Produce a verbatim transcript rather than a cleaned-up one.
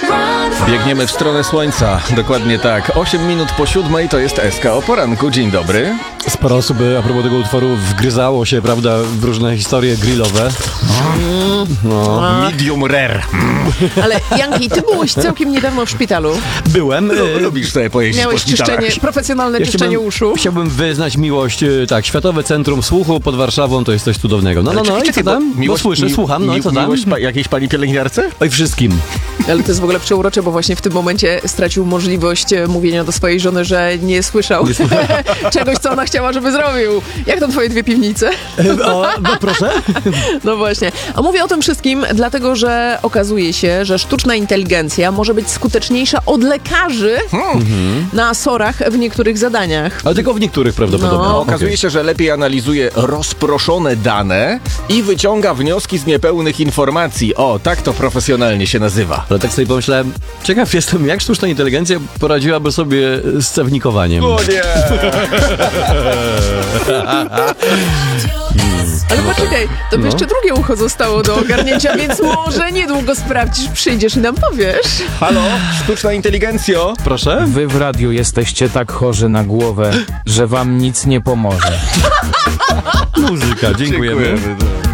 Biegniemy w stronę słońca, dokładnie tak. osiem minut po siódmej to jest S K o poranku. Dzień dobry. Sporo osób a propos tego utworu wgryzało się, prawda, w różne historie grillowe. No. Medium rare. Ale Janki, ty byłeś całkiem niedawno w szpitalu. Byłem. No, lubisz sobie pojeździć Miałeś po szpitalach. czyszczenie, profesjonalne Ja czyszczenie chciałbym, uszu. Chciałbym wyznać miłość, e, tak, Światowe Centrum Słuchu pod Warszawą to jest coś cudownego. No, no, no, i co tam? Bo słyszę, mi- słucham, no i mi- co tam? Miłość pa, jakiejś pani pielęgniarce? Oj, wszystkim. Ale to jest w ogóle przeurocze, bo właśnie w tym momencie stracił możliwość e, mówienia do swojej żony, że nie słyszał czegoś, co ona chciała, żeby zrobił. Jak to twoje dwie piwnice? E, o, no proszę. No właśnie. A mówię o tym wszystkim, dlatego że okazuje się, że sztuczna inteligencja może być skuteczniejsza od lekarzy Hmm. na sorach w niektórych zadaniach. Ale tylko w niektórych prawdopodobnie. No. Okazuje Okej. się, że lepiej analizuje rozproszone dane i wyciąga wnioski z niepełnych informacji. O, tak to profesjonalnie się nazywa. Ale tak sobie pomyślałem, ciekaw jestem, jak sztuczna inteligencja poradziłaby sobie z cewnikowaniem. O nie! Ale poczekaj, to by No. jeszcze drugie ucho zostało do ogarnięcia, więc może niedługo sprawdzisz, przyjdziesz i nam powiesz. Halo, sztuczna inteligencjo? Proszę? Wy w radiu jesteście tak chorzy na głowę, że wam nic nie pomoże. Muzyka, dziękujemy. Dziękujemy.